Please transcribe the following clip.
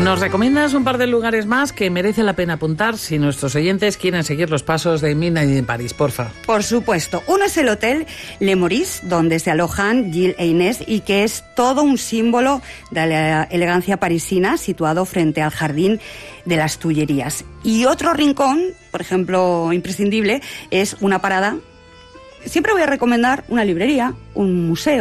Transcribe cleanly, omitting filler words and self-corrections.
¿Nos recomiendas un par de lugares más que merece la pena apuntar si nuestros oyentes quieren seguir los pasos de Midnight in Paris, porfa? Por supuesto. Uno es el Hotel Le Maurice, donde se alojan Gilles e Inés, y que es todo un símbolo de la elegancia parisina, situado frente al Jardín de las Tullerías. Y otro rincón, por ejemplo, imprescindible, es una parada. Siempre voy a recomendar una librería, un museo,